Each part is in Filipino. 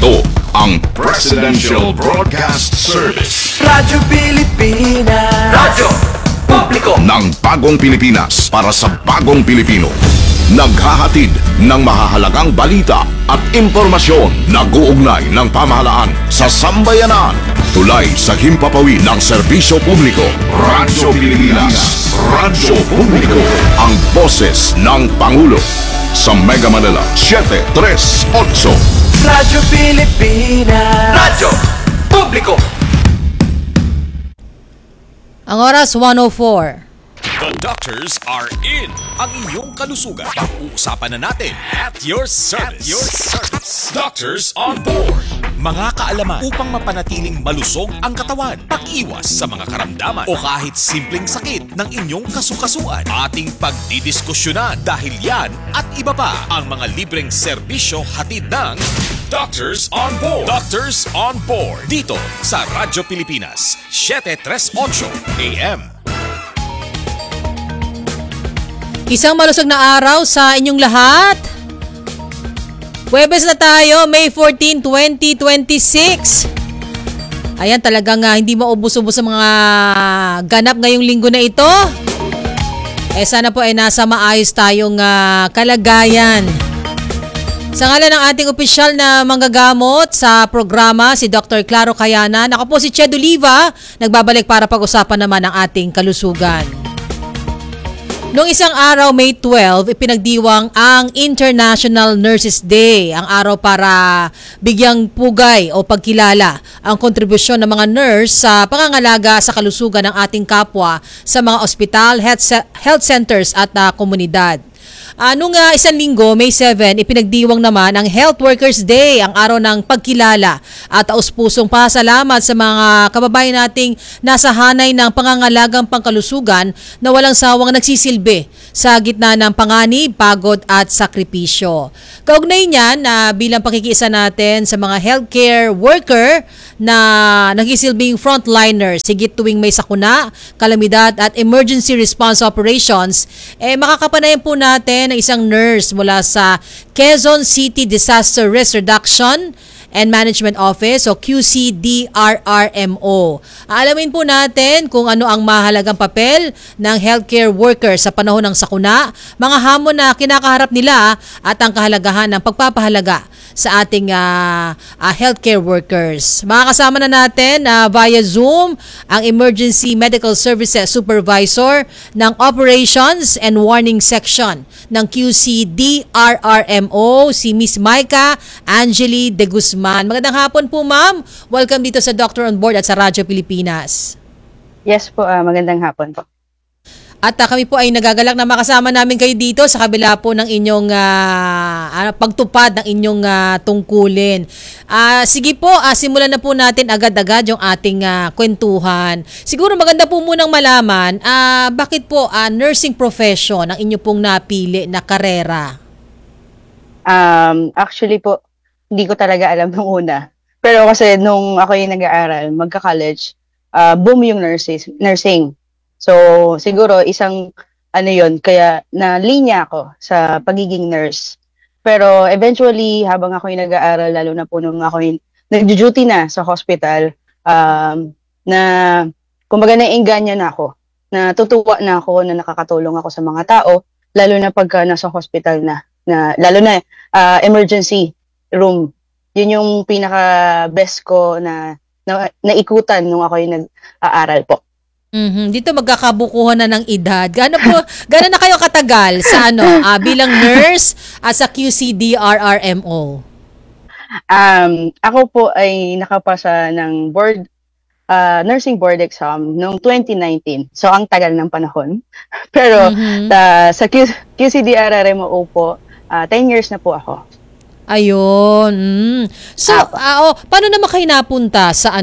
Ito ang Presidential Broadcast Service. Radyo Pilipinas. Radyo Publiko Ng bagong Pilipinas para sa bagong Pilipino. Naghahatid ng mahahalagang balita at impormasyon na guugnay ng pamahalaan sa sambayanan. Tulay sa himpapawid ng serbisyo publiko. Radyo Pilipinas. Radyo Publiko. Ang boses ng Pangulo. Sa Mega Manila, 738. Radyo Pilipinas. Radyo Publiko. Ang oras, 1:04. The doctors are in. Ang inyong kalusugan. Pag-uusapan na natin at your service. Doctors on board. Mga kaalaman upang mapanatiling malusog ang katawan. Pag-iwas sa mga karamdaman o kahit simpleng sakit ng inyong kasukasuan. Ating pagdidiskusyonan dahil yan at iba pa ang mga libreng serbisyo hatid ng Doctors on Board. Doctors on Board. Dito sa Radyo Pilipinas, 738 AM. Isang malusog na araw sa inyong lahat. Huwebes na tayo, May 14, 2026. Ayan, talagang hindi maubos-ubos sa mga ganap ngayong linggo na ito. Sana po ay nasa maayos tayong kalagayan. Sa ngalan ng ating opisyal na manggagamot sa programa, si Dr. Claro Cayanan. Ako po si Ched Oliva, nagbabalik para pag-usapan naman ang ating kalusugan. Noong isang araw, May 12, ipinagdiwang ang International Nurses Day, ang araw para bigyang pugay o pagkilala ang kontribusyon ng mga nurse sa pangangalaga sa kalusugan ng ating kapwa sa mga ospital, health centers at komunidad. Noong isang linggo, May 7, ipinagdiwang naman ang Health Workers Day, ang araw ng pagkilala at taus-pusong pasalamat sa mga kababayan nating nasa hanay ng pangangalagang pangkalusugan na walang sawang nagsisilbi sa gitna ng panganib, pagod at sakripisyo. Kaugnay niyan, bilang pakikiisa natin sa mga healthcare worker na nagsisilbing frontliners, sigit tuwing may sakuna, kalamidad at emergency response operations, makakapanayan po natin ng isang nurse mula sa Quezon City Disaster Risk Reduction and Management Office o QCDRRMO. Alamin po natin kung ano ang mahalagang papel ng healthcare worker sa panahon ng sakuna, mga hamon na kinakaharap nila at ang kahalagahan ng pagpapahalaga sa ating healthcare workers. Makakasama na natin via Zoom ang Emergency Medical Services Supervisor ng Operations and Warning Section ng QCDRRMO, si Miss Micah Angeli De Guzman. Magandang hapon po, ma'am. Welcome dito sa Doctor on Board at sa Radyo Pilipinas. Yes po, magandang hapon po. At kami po ay nagagalak na makasama namin kayo dito sa kabila po ng inyong pagtupad ng inyong tungkulin. Sige po, simulan na po natin agad-agad yung ating kwentuhan. Siguro maganda po munang malaman, bakit po nursing profession ang inyo pong napili na karera? Actually po, hindi ko talaga alam nung una. Pero kasi nung ako yung nag-aaral, magka-college, boom yung nursing. So, siguro isang kaya na-linya ako sa pagiging nurse. Pero eventually, habang ako yung nag-aaral, lalo na po nung ako yung nag-duty na sa hospital, na kumbaga naiinganyo na ako, natutuwa na ako na nakakatulong ako sa mga tao, lalo na pagka nasa hospital na lalo na emergency room. Yun yung pinaka-best ko na naikutan nung ako yung nag-aaral po. Dito magkakabukuhan na ng edad. Gaano na kayo katagal sa bilang nurse at sa QCDRRMO? Ako po ay nakapasa ng nursing board exam noong 2019. So ang tagal ng panahon. Pero sa QCDRRMO po, 10 years na po ako. Ayun. So, paano naman kayo napunta sa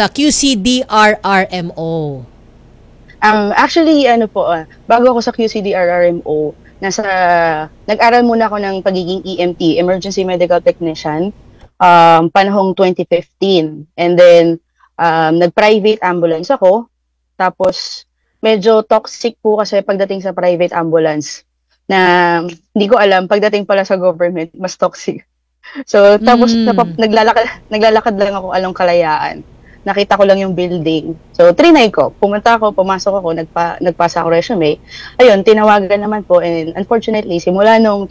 QCDRRMO? Actually, bago ako sa QCDRRMO, nag-aral muna ako ng pagiging EMT, Emergency Medical Technician, panahong 2015. And then, nag-private ambulance ako. Tapos, medyo toxic po kasi pagdating sa private ambulance na hindi ko alam, pagdating pala sa government, mas toxic. So, tapos naglalakad lang ako along Kalayaan. Nakita ko lang yung building. So, trinay ko. Pumunta ako, pumasok ako, nagpasa ako resume. Ayun, tinawagan naman po. And unfortunately, simula nung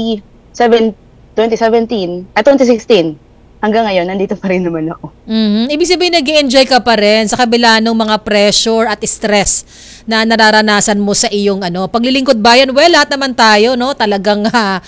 2016, hanggang ngayon, nandito pa rin naman ako. Ibig sabihin, nag-enjoy ka pa rin sa kabila ng mga pressure at stress na nararanasan mo sa iyong paglilingkod bayan. Well, lahat naman tayo, no? Talagang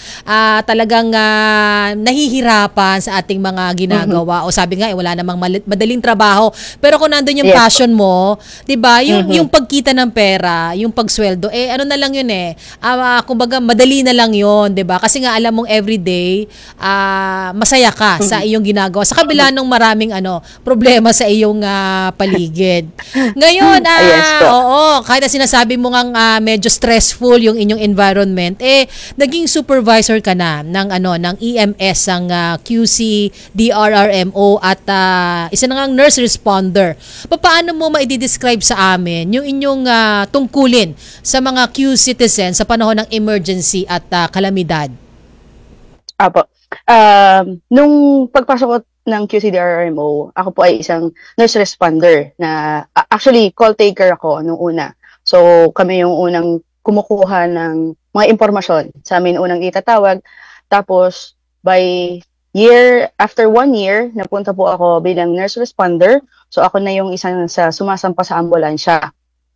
nahihirapan sa ating mga ginagawa. O sabi nga, wala namang madaling trabaho. Pero kung nandun yung Yes. passion mo, 'di ba? Yung pagkita ng pera, yung pagsweldo, ano na lang yun kumbaga madali na lang yun, 'di ba? Kasi nga alam mong everyday masaya ka sa iyong ginagawa sa kabila ng maraming problema sa iyong paligid. Ngayon, Yes po. oo, kahit na sinasabi mo ngang medyo stressful yung inyong environment, naging supervisor ka na ng EMS, ang QC, DRRMO at isa na ngang nurse responder. Paano mo maidi-describe sa amin yung inyong tungkulin sa mga Q citizens sa panahon ng emergency at kalamidad? Apo. Nung pagpasok ko ng QCDRRMO, ako po ay isang nurse responder na actually call taker ako nung una. So kami yung unang kumukuha ng mga impormasyon. Sa amin unang itatawag. Tapos after 1 year, napunta po ako bilang nurse responder. So ako na yung isang sa sumasampa sa ambulansya.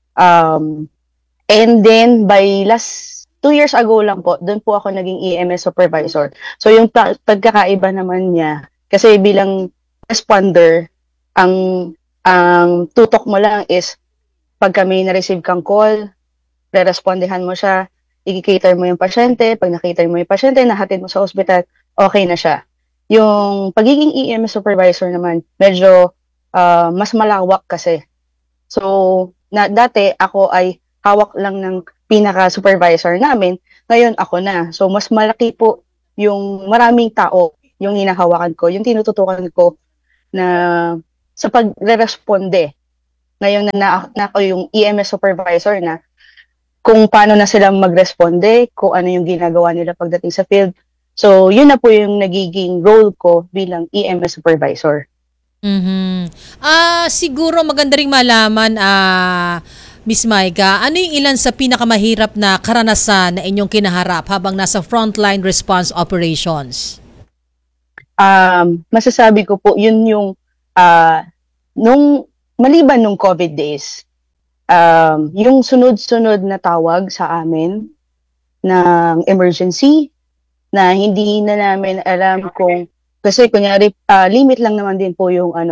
And then by last 2 years ago lang po, doon po ako naging EMS supervisor. So yung pagkakaiba naman niya, kasi bilang responder, ang tutok mo lang is pag kami na-receive kang call, re-respondehan mo siya, i-cater mo yung pasyente, pag nakita mo yung pasyente, nahatid mo sa ospital, okay na siya. Yung pagiging EMS supervisor naman, medyo mas malawak kasi. So, dati ako ay hawak lang ng pinaka-supervisor namin, ngayon ako na. So, mas malaki po yung maraming tao yung hinahawakan ko, yung tinututukan ko na sa pagre-responde. Ngayon na ako yung EMS supervisor na kung paano na sila magresponde, kung ano yung ginagawa nila pagdating sa field. So, yun na po yung nagiging role ko bilang EMS supervisor. Siguro maganda ring malaman, Miss Maika, ano yung ilan sa pinakamahirap na karanasan na inyong kinaharap habang nasa frontline response operations? Masasabi ko po, yun yung maliban nung COVID days, yung sunod-sunod na tawag sa amin ng emergency na hindi na namin alam kung, kasi kunyari, limit lang naman din po yung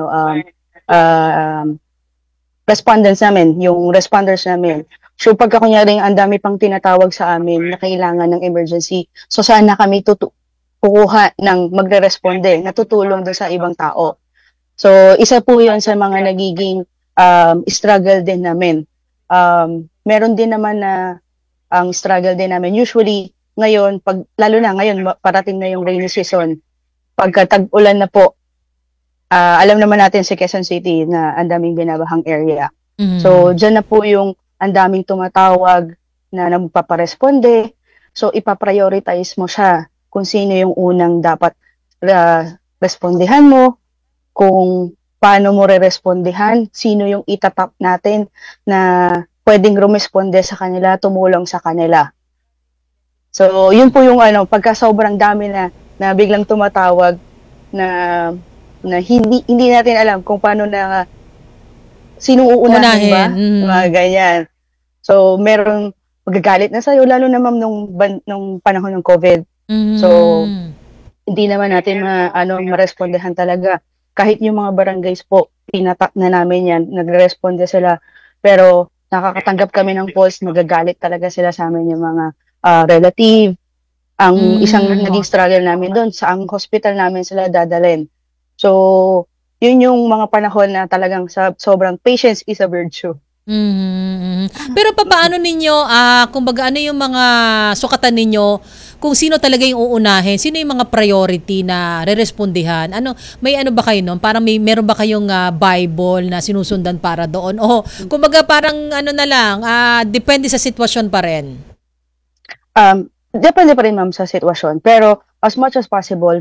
respondents namin, yung responders namin. So pagka kunyari ang dami pang tinatawag sa amin na kailangan ng emergency, so sana kami kukuha ng magre-responde, natutulong doon sa ibang tao. So isa po yun sa mga nagiging struggle din namin. Meron din naman na ang struggle din namin. Usually, ngayon, lalo na ngayon, parating na yung rainy season, pagka tag-ulan na po, alam naman natin sa Quezon City na ang daming binabahang area. So, dyan na po yung ang daming tumatawag na nagpaparesponde. So, ipaprioritize mo siya kung sino yung unang dapat respondihan mo, kung paano mo re-respondihan, sino yung itatap natin na pwedeng rumesponde sa kanila, tumulong sa kanila. So, yun po yung pagka sobrang dami na biglang tumatawag na hindi natin alam kung paano na sinong uunahin ba? Mga ganyan. So, merong magagalit na sa'yo, lalo na ma'am nung panahon ng COVID. So, hindi naman natin marespondehan talaga. Kahit yung mga barangays po, pinatap na namin yan, nagre-responde sila. Pero nakakatanggap kami ng calls, magagalit talaga sila sa amin yung mga relative. Ang isang naging struggle namin doon, sa ang hospital namin sila dadalhin. So, yun yung mga panahon na talagang sobrang patience is a virtue. Pero paano ninyo, kumbaga ano yung mga sukatan ninyo kung sino talaga yung uunahin, sino yung mga priority na rerespondihan? May ba kayo noon? Parang meron ba kayong Bible na sinusundan para doon? O kumbaga parang na lang, depende sa sitwasyon pa rin? Depende pa rin ma'am sa sitwasyon. Pero as much as possible ma'am,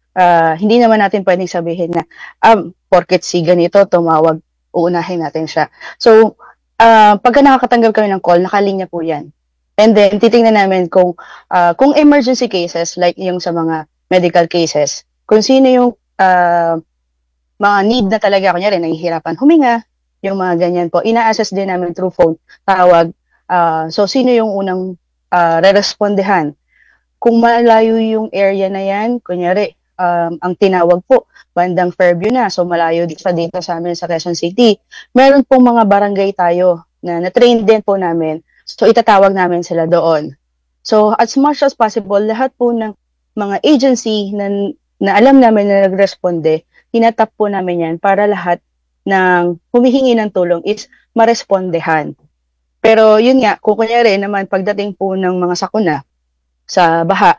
hindi naman natin pwedeng sabihin na porket si ganito tumawag, uunahin natin siya. So, pagka nakakatanggap kami ng call, nakalinya po yan. And then, titingnan namin kung emergency cases, like yung sa mga medical cases, kung sino yung mga need na talaga, kunyari, nahihirapan huminga, yung mga ganyan po. Ina-assess din namin through phone, tawag. So, sino yung unang re-respondehan? Kung malayo yung area na yan, kunyari, ang tinawag po, bandang Fairview na, so malayo dito sa amin sa Quezon City. Meron pong mga barangay tayo na na-train din po namin, so itatawag namin sila doon. So, as much as possible, lahat po ng mga agency na alam namin na nagresponde, tinatap po namin yan para lahat ng humihingi ng tulong is marespondehan. Pero yun nga, kung kunyari naman pagdating po ng mga sakuna sa baha,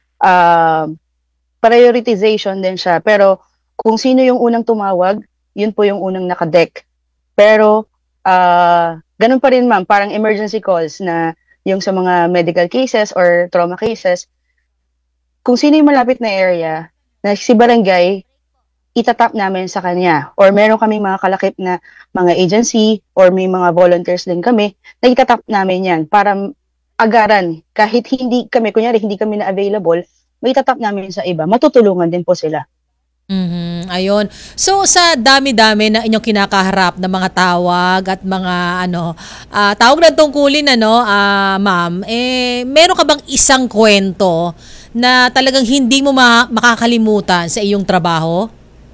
prioritization din siya. Pero kung sino yung unang tumawag, yun po yung unang nakadeck. Pero ganun pa rin ma'am, parang emergency calls na yung sa mga medical cases or trauma cases, kung sino yung malapit na area, na si barangay, itatap namin sa kanya. Or meron kami mga kalakip na mga agency or may mga volunteers din kami na itatap namin yan para agaran. Kahit hindi kami, kunyari hindi kami na available, may itatap namin sa iba. Matutulungan din po sila. Ayun. So sa dami-dami na inyong kinakaharap na mga tawag at mga tawag na tungkulin ma'am, meron ka bang isang kwento na talagang hindi mo makakalimutan sa iyong trabaho?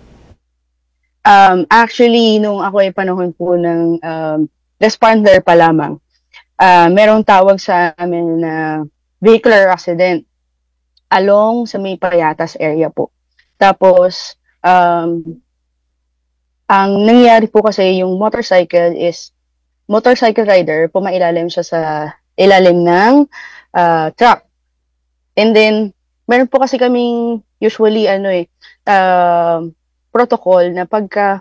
Actually, nung ako ay panahon po ng responder pa lamang, merong tawag sa amin na vehicular accident along sa may Payatas area po. Tapos, ang nangyari po kasi yung motorcycle rider, pumailalim siya sa ilalim ng truck. And then, meron po kasi kaming usually protocol na pagka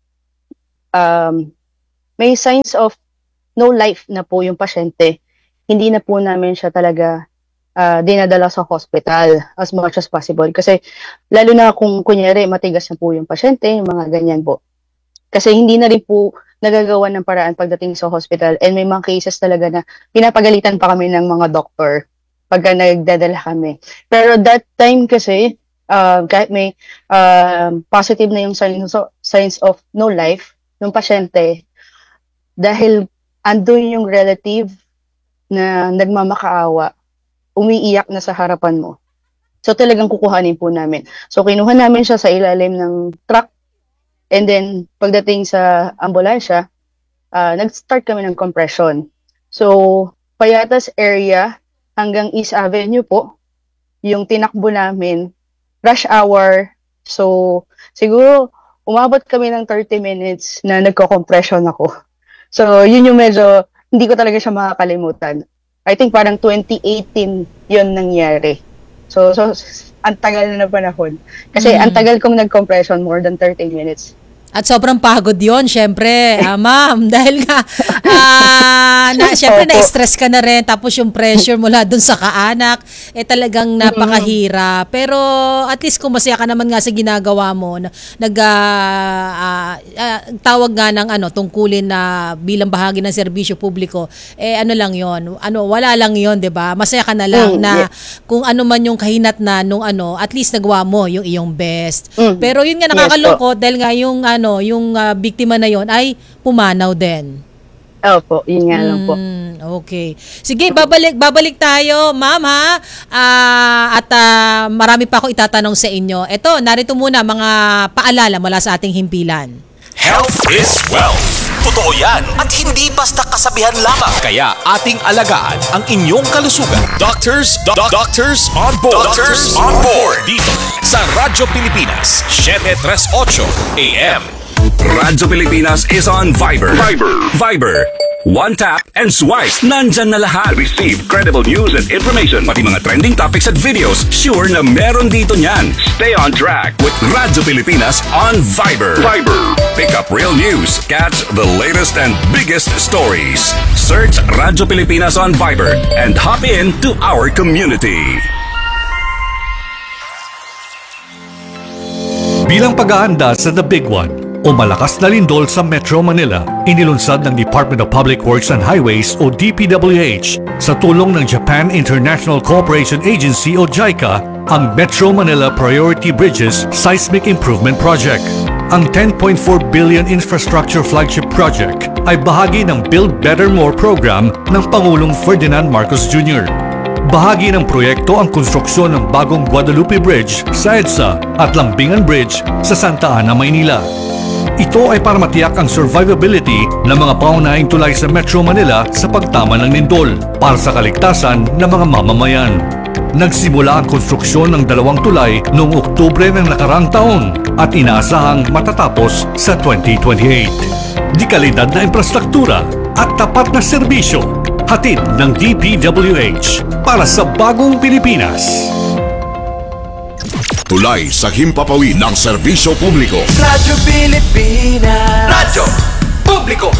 may signs of no life na po yung pasyente, hindi na po namin siya talaga dinadala sa hospital as much as possible. Kasi lalo na kung kunyari matigas na po yung pasyente, yung mga ganyan po. Kasi hindi na rin po nagagawa ng paraan pagdating sa hospital, and may mga cases talaga na pinapagalitan pa kami ng mga doktor pagka nagdadala kami. Pero that time kasi, kahit may positive na yung signs of no life ng pasyente, dahil andun yung relative na nagmamakaawa, umiiyak na sa harapan mo. So talagang kukuhanin po namin. So kinuha namin siya sa ilalim ng truck, and then pagdating sa ambulansya, nag-start kami ng compression. So Payatas area hanggang East Avenue po, yung tinakbo namin, rush hour. So siguro umabot kami ng 30 minutes na nagko-compression ako. So yun yung medyo hindi ko talaga siya makakalimutan. I think parang 2018 yun nangyari. So ang tagal na panahon. Kasi ang tagal kong nag-compression, more than 30 minutes. At sobrang pagod yon, syempre, ma'am. Dahil nga, syempre na-stress ka na rin. Tapos yung pressure mula dun sa kaanak, talagang napakahirap. Pero at least kung masaya ka naman nga sa ginagawa mo, tawag nga ng tungkulin na bilang bahagi ng serbisyo publiko, lang yon, wala lang yon, 'di ba? Masaya ka na lang na kung ano man yung kahinat na nung at least nagawa mo yung iyong best. Pero yun nga nakakalungkot, dahil nga yung yung biktima na yon ay pumanaw din. Opo, yun nga lang po. Okay. Sige, babalik tayo, ma'am, ha? At marami pa akong itatanong sa inyo. Ito, narito muna mga paalala mula sa ating himpilan. Health is wealth. Totoo yan at hindi basta kasabihan lamang. Kaya ating alagaan ang inyong kalusugan. Doctors on board. Doctors on board. Dito sa Radyo Pilipinas, 738 AM. Radyo Pilipinas is on Viber. Viber. One tap and swipe. Nandyan na lahat. Receive credible news and information. Pati mga trending topics at videos. Sure na meron dito niyan. Stay on track with Radyo Pilipinas on Viber. Pick up real news. Catch the latest and biggest stories. Search Radyo Pilipinas on Viber and hop in to our community. Bilang paghahanda sa The Big One o malakas na lindol sa Metro Manila, inilunsad ng Department of Public Works and Highways o DPWH sa tulong ng Japan International Cooperation Agency o JICA ang Metro Manila Priority Bridges Seismic Improvement Project. Ang 10.4 billion infrastructure flagship project ay bahagi ng Build Better More program ng Pangulong Ferdinand Marcos Jr. Bahagi ng proyekto ang konstruksyon ng bagong Guadalupe Bridge sa EDSA at Lambingan Bridge sa Santa Ana, Maynila. Ito ay para matiyak ang survivability ng mga paunahing tulay sa Metro Manila sa pagtama ng lindol para sa kaligtasan ng mga mamamayan. Nagsimula ang konstruksyon ng 2 tulay noong Oktubre ng nakarang taon at inaasahang matatapos sa 2028. Di kalidad na infrastruktura at tapat na serbisyo, hatid ng DPWH para sa bagong Pilipinas. Tulay sa himpapawid ng serbisyo publiko. Radyo Pilipinas. Radyo Publiko.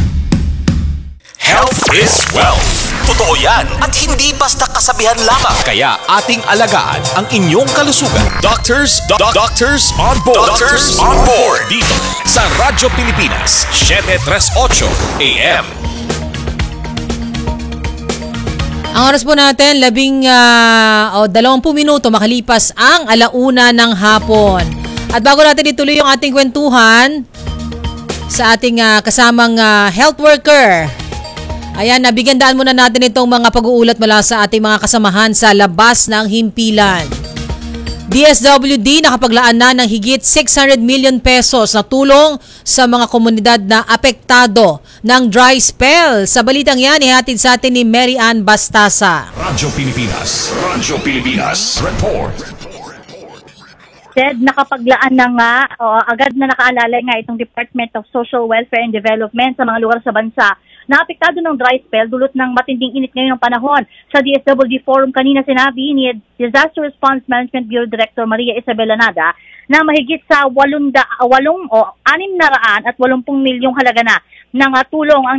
Health is wealth. Totoo yan at hindi basta kasabihan lamang. Kaya ating alagaan ang inyong kalusugan. Doctors on board. Doctors on board. Dito sa Radyo Pilipinas, 738 AM. Ang oras po natin, 20 minuto makalipas ang 1:00 ng hapon. At bago natin ituloy yung ating kwentuhan sa ating kasamang health worker, ayan, nabigyan daan muna natin itong mga pag-uulat mula sa ating mga kasamahan sa labas ng himpilan. DSWD nakapaglaan na ng higit 600 million pesos na tulong sa mga komunidad na apektado ng dry spell. Sa balitang yan, ihatid sa atin ni Mary Ann Bastasa. Radyo Pilipinas. Radyo Pilipinas. Report. Nakapaglaan na nga, agad na nakaalala nga itong Department of Social Welfare and Development sa mga lugar sa bansa na apektado ng dry spell dulot ng matinding init ngayon ng panahon. Sa DSWD Forum kanina sinabi ni Disaster Response Management Bureau Director Maria Isabel Lanada na mahigit sa 680 milyong halaga na ng tulong ang